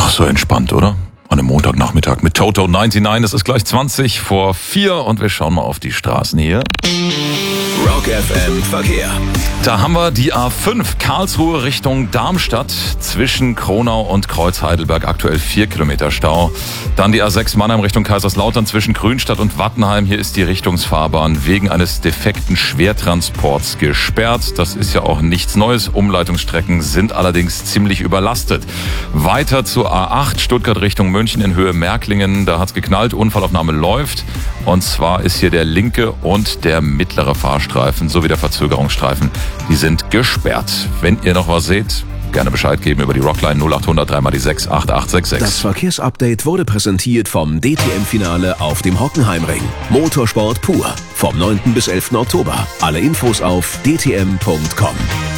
Ach, so entspannt, oder? An einem Montagnachmittag mit Toto 99. Es ist gleich 20 vor 4 und wir schauen mal auf die Straßen hier. Rock FM Verkehr. Da haben wir die A5 Karlsruhe Richtung Darmstadt zwischen Kronau und Kreuz-Heidelberg. Aktuell 4 Kilometer Stau. Dann die A6 Mannheim Richtung Kaiserslautern zwischen Grünstadt und Wattenheim. Hier ist die Richtungsfahrbahn wegen eines defekten Schwertransports gesperrt. Das ist ja auch nichts Neues. Umleitungsstrecken sind allerdings ziemlich überlastet. Weiter zur A8 Stuttgart Richtung München in Höhe Märklingen. Da hat's geknallt. Unfallaufnahme läuft. Und zwar ist hier der linke und der mittlere Fahrstreifen sowie der Verzögerungsstreifen. Die sind gesperrt. Wenn ihr noch was seht, gerne Bescheid geben über die Rockline 0800 3 mal die 6 8866. Das Verkehrsupdate wurde präsentiert vom DTM-Finale auf dem Hockenheimring. Motorsport pur. Vom 9. bis 11. Oktober. Alle Infos auf dtm.com.